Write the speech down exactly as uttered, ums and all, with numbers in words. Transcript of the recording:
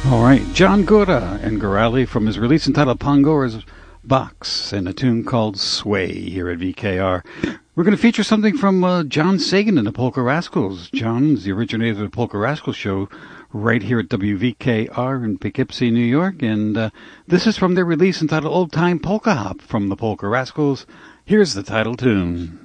All right, John Gora and Gorali from his release entitled Pangora's Box and a tune called Sway here at V K R. We're going to feature something from uh, John Sagan and the Polka Rascals. John's the originator of the Polka Rascals show right here at W V K R in Poughkeepsie, New York. And uh, this is from their release entitled Old Time Polka Hop from the Polka Rascals. Here's the title tune.